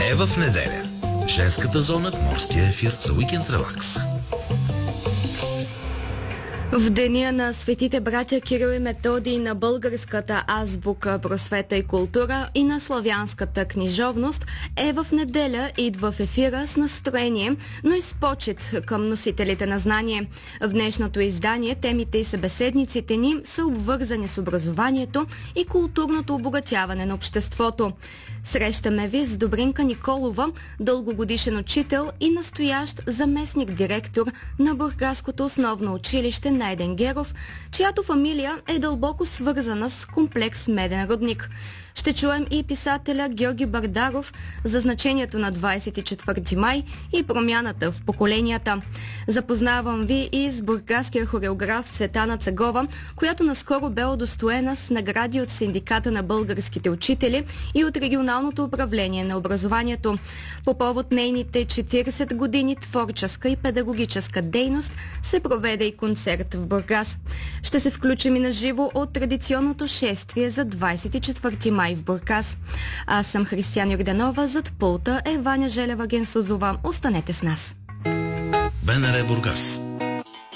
е в неделя. Женската зона в морския ефир за уикенд релакс. В деня на светите братя Кирил и Методий, на българската азбука, просвета и култура и на славянската книжовност, е в неделя идва в ефира с настроение, но и с почет към носителите на знание. В днешното издание темите и събеседниците ни са обвързани с образованието и културното обогатяване на обществото. Срещаме ви с Добринка Николова, дългогодишен учител и настоящ заместник-директор на Бургаското основно училище Найден Геров, чиято фамилия е дълбоко свързана с комплекс Меден рудник. Ще чуем и писателя Георги Бардаров за значението на 24 май и промяната в поколенията. Запознавам ви и с бургаския хореограф Цветана Цагова, която наскоро бе удостоена с награди от Синдиката на българските учители и от Регионалното управление на образованието. По повод нейните 40 години творческа и педагогическа дейност се проведе и концерт в Бургас. Ще се включим и на живо от традиционното шествие за 24 май в Бургас. Аз съм Християна Йорданова, зад пулта е Ваня Желева Генсузова. Останете с нас. БНР Бургас.